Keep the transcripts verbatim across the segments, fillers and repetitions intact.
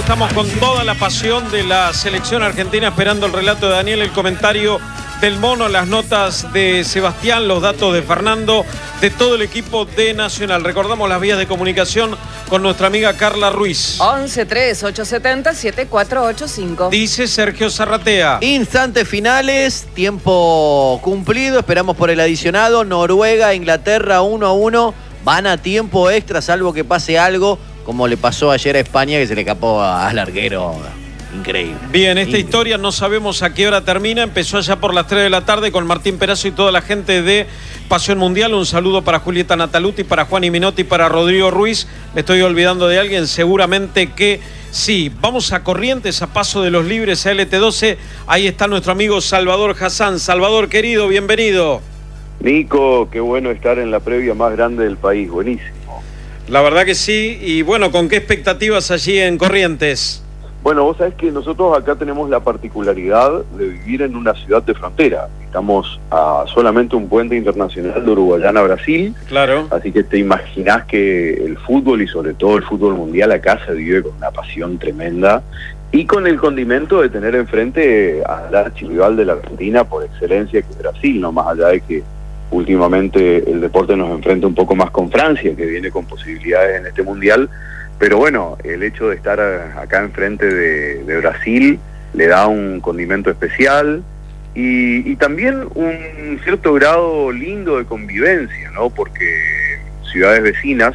estamos con toda la pasión de la selección argentina, esperando el relato de Daniel, el comentario del Mono, las notas de Sebastián, los datos de Fernando, de todo el equipo de Nacional. Recordamos las vías de comunicación con nuestra amiga Carla Ruiz. once tres ocho siete cero siete cuatro ocho cinco. Dice Sergio Zarratea. Instantes finales, tiempo cumplido, esperamos por el adicionado. Noruega, Inglaterra uno a uno, van a tiempo extra, salvo que pase algo, como le pasó ayer a España, que se le escapó al larguero. Increíble. Bien, esta Increíble. historia no sabemos a qué hora termina. Empezó allá por las tres de la tarde con Martín Perazo y toda la gente de Pasión Mundial. Un saludo para Julieta Nataluti, para Juan Iminotti, para Rodrigo Ruiz. ¿Me estoy olvidando de alguien? Seguramente que sí. Vamos a Corrientes, a Paso de los Libres, a L T doce. Ahí está nuestro amigo Salvador Hassan. Salvador, querido, bienvenido. Nico, qué bueno estar en la previa más grande del país. Buenísimo. La verdad que sí. Y bueno, ¿con qué expectativas allí en Corrientes? Bueno, vos sabés que nosotros acá tenemos la particularidad de vivir en una ciudad de frontera. Estamos a solamente un puente internacional de Uruguayana a Brasil. Claro. Así que te imaginás que el fútbol, y sobre todo el fútbol mundial, acá se vive con una pasión tremenda y con el condimento de tener enfrente al archirrival de la Argentina por excelencia, que es Brasil, no más allá de que últimamente el deporte nos enfrenta un poco más con Francia, que viene con posibilidades en este mundial. Pero bueno, el hecho de estar acá enfrente de, de Brasil le da un condimento especial y, y también un cierto grado lindo de convivencia, ¿no? Porque ciudades vecinas,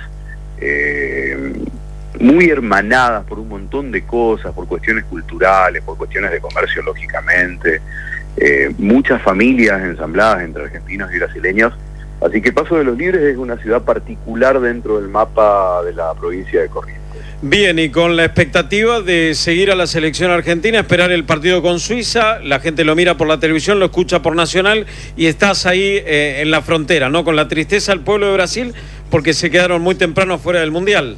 eh, muy hermanadas por un montón de cosas, por cuestiones culturales, por cuestiones de comercio, lógicamente, eh, muchas familias ensambladas entre argentinos y brasileños. Así que Paso de los Libres es una ciudad particular dentro del mapa de la provincia de Corrientes. Bien, y con la expectativa de seguir a la selección argentina, esperar el partido con Suiza, la gente lo mira por la televisión, lo escucha por Nacional y estás ahí eh, en la frontera, ¿no? Con la tristeza al pueblo de Brasil porque se quedaron muy temprano fuera del Mundial.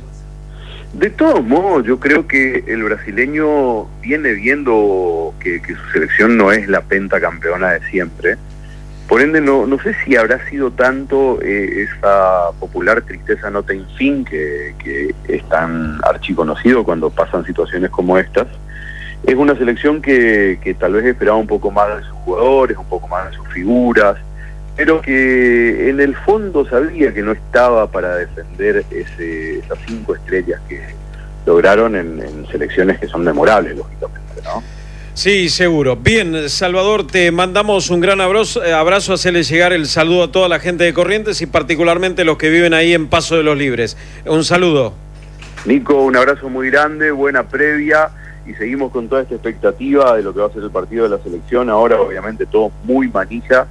De todos modos, yo creo que el brasileño viene viendo que, que su selección no es la pentacampeona de siempre. Por ende, no, no sé si habrá sido tanto eh, esa popular tristeza no ten fin que, que es tan archiconocido cuando pasan situaciones como estas. Es una selección que, que tal vez esperaba un poco más de sus jugadores, un poco más de sus figuras, pero que en el fondo sabía que no estaba para defender ese, esas cinco estrellas que lograron en, en selecciones que son memorables, lógicamente, ¿no? Sí, seguro. Bien, Salvador, te mandamos un gran abrazo, abrazo, hacerle llegar el saludo a toda la gente de Corrientes y particularmente los que viven ahí en Paso de los Libres. Un saludo. Nico, un abrazo muy grande, buena previa y seguimos con toda esta expectativa de lo que va a ser el partido de la selección. Ahora obviamente todo muy manija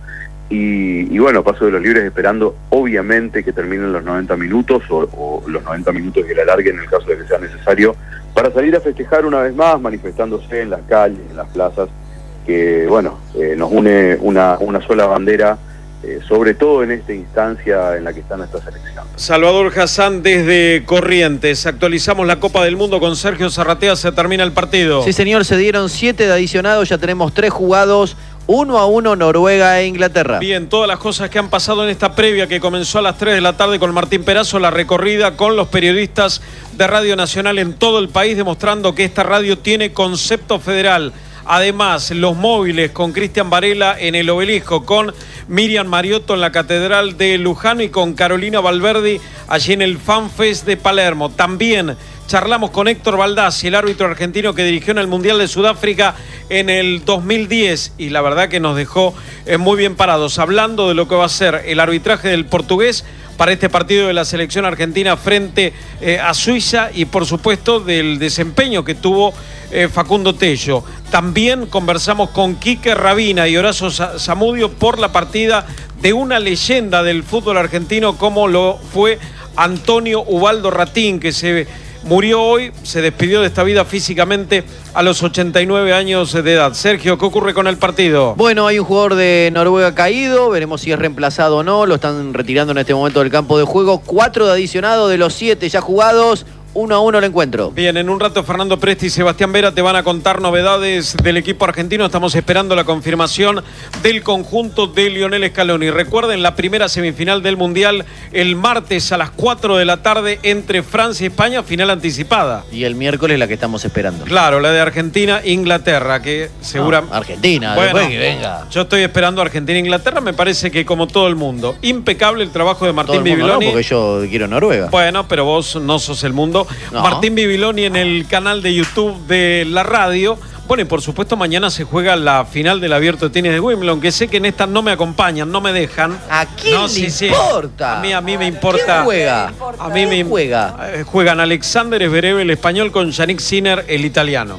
y, y bueno, Paso de los Libres esperando obviamente que terminen los noventa minutos o, o los noventa minutos que la alarguen en el caso de que sea necesario, para salir a festejar una vez más, manifestándose en las calles, en las plazas, que bueno, eh, nos une una, una sola bandera, eh, sobre todo en esta instancia en la que está nuestra selección. Salvador Hassan desde Corrientes. Actualizamos la Copa del Mundo con Sergio Zarratea, se termina el partido. Sí, señor, se dieron siete de adicionados, ya tenemos tres jugados, uno a uno Noruega e Inglaterra. Bien, todas las cosas que han pasado en esta previa que comenzó a las tres de la tarde con Martín Perazo, la recorrida con los periodistas de Radio Nacional en todo el país, demostrando que esta radio tiene concepto federal. Además, los móviles con Cristian Varela en el Obelisco, con Miriam Mariotto en la Catedral de Luján y con Carolina Valverdi allí en el FanFest de Palermo. También charlamos con Héctor Baldassi, el árbitro argentino que dirigió en el Mundial de Sudáfrica en el dos mil diez y la verdad que nos dejó eh, muy bien parados, hablando de lo que va a ser el arbitraje del portugués para este partido de la selección argentina frente eh, a Suiza y por supuesto del desempeño que tuvo eh, Facundo Tello. También conversamos con Quique Rabina y Horacio Zamudio por la partida de una leyenda del fútbol argentino como lo fue Antonio Ubaldo Ratín, que se murió hoy, se despidió de esta vida físicamente a los ochenta y nueve años de edad. Sergio, ¿qué ocurre con el partido? Bueno, hay un jugador de Noruega caído, veremos si es reemplazado o no, lo están retirando en este momento del campo de juego. Cuatro de adicionado de los siete ya jugados, uno a uno el encuentro. Bien, en un rato Fernando Presti y Sebastián Vera te van a contar novedades del equipo argentino. Estamos esperando la confirmación del conjunto de Lionel Scaloni. Recuerden, la primera semifinal del Mundial el martes a las cuatro de la tarde entre Francia y España, final anticipada. Y el miércoles la que estamos esperando. Claro, la de Argentina-Inglaterra, que seguramente... No, Argentina, bueno, después que venga. Yo estoy esperando Argentina-Inglaterra, me parece que como todo el mundo. Impecable el trabajo de Martín Todo el mundo Bibiloni. no, porque yo quiero Noruega. Bueno, pero vos no sos el mundo. No. Martín Bibiloni en el canal de YouTube de la radio. Bueno, y por supuesto mañana se juega la final del Abierto de Tenis de Wimbledon, que sé que en esta no me acompañan, no me dejan. ¿A quién no, le sí, sí. importa? A mí, a mí me importa. ¿Quién juega? A mí me ¿Quién juega? eh, Juegan Alexander Zverev, el español, con Yannick Sinner, el italiano.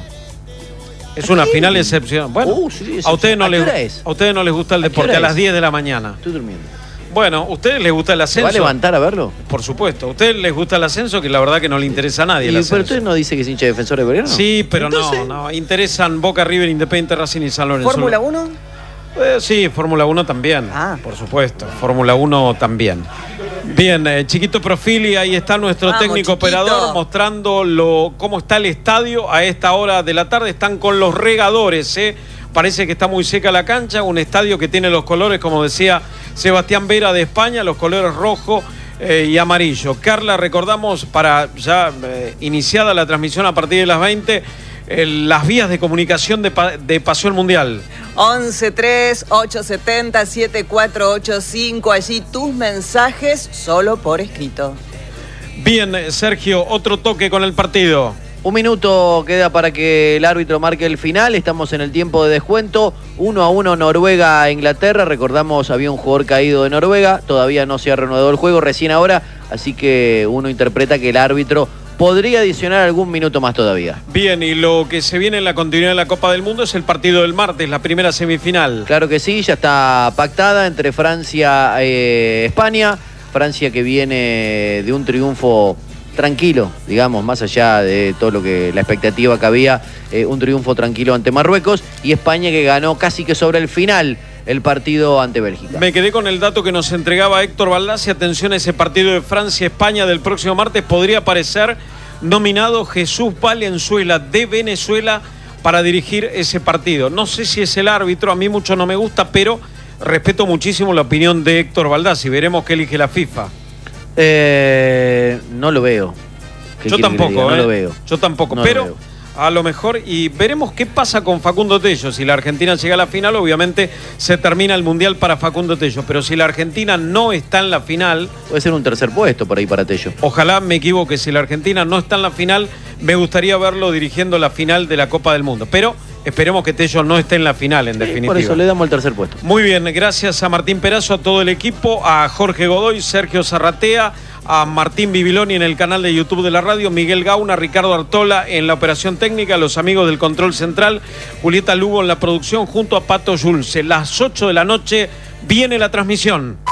Es una final excepcional. Bueno, Uh, sí, a ustedes no ¿A qué hora les es? a ustedes no les gusta el ¿A qué deporte hora a las es? diez de la mañana. Estoy durmiendo. Bueno, ¿a ustedes les gusta el ¿Se ascenso? va a levantar a verlo? Por supuesto. ¿A ustedes les gusta el ascenso? Que la verdad que no le interesa a nadie el Y, ascenso. pero usted no dice que es hincha defensor de Belgrano. Sí, pero Entonces, no, no. Interesan Boca, River, Independiente, Racing y San Lorenzo. ¿Fórmula uno? Eh, sí, Fórmula uno también. Ah. Por supuesto. Fórmula uno también. Bien, eh, Chiquito Profili, ahí está nuestro Vamos, técnico Chiquito. operador mostrando lo, cómo está el estadio a esta hora de la tarde. Están con los regadores, ¿eh? Parece que está muy seca la cancha, un estadio que tiene los colores, como decía Sebastián Vera, de España, los colores rojo eh, y amarillo. Carla, recordamos, para ya eh, iniciada la transmisión a partir de las veinte, eh, las vías de comunicación de, pa de Pasión Mundial. once tres ocho siete cero siete cuatro ocho cinco. Allí tus mensajes solo por escrito. Bien, Sergio, otro toque con el partido. Un minuto queda para que el árbitro marque el final. Estamos en el tiempo de descuento. uno a uno Noruega-Inglaterra. Recordamos, había un jugador caído de Noruega. Todavía no se ha reanudado el juego, recién ahora. Así que uno interpreta que el árbitro podría adicionar algún minuto más todavía. Bien, y lo que se viene en la continuidad de la Copa del Mundo es el partido del martes, la primera semifinal. Claro que sí, ya está pactada entre Francia y España. Francia que viene de un triunfo tranquilo, digamos, más allá de todo lo que la expectativa que había, eh, un triunfo tranquilo ante Marruecos, y España que ganó casi que sobre el final el partido ante Bélgica. Me quedé con el dato que nos entregaba Héctor Baldassi. Atención a ese partido de Francia-España del próximo martes. Podría aparecer nominado Jesús Valenzuela de Venezuela para dirigir ese partido. No sé si es el árbitro, a mí mucho no me gusta, pero respeto muchísimo la opinión de Héctor Baldassi. Veremos qué elige la FIFA. Eh, no lo veo. ¿Qué Yo quiere que le tampoco, diga? eh. No lo veo. Yo tampoco, No lo pero veo. a lo mejor, y veremos qué pasa con Facundo Tello. Si la Argentina llega a la final, obviamente se termina el Mundial para Facundo Tello, pero si la Argentina no está en la final, Puede ser un tercer puesto por ahí para Tello. ojalá me equivoque, si la Argentina no está en la final, me gustaría verlo dirigiendo la final de la Copa del Mundo, pero esperemos que Tello no esté en la final, en definitiva. Por eso le damos el tercer puesto. Muy bien, gracias a Martín Perazo, a todo el equipo, a Jorge Godoy, Sergio Zarratea, a Martín Bibiloni en el canal de YouTube de la radio, Miguel Gauna, Ricardo Artola en la operación técnica, los amigos del control central, Julieta Lugo en la producción, junto a Pato Yulce. Las ocho de la noche viene la transmisión.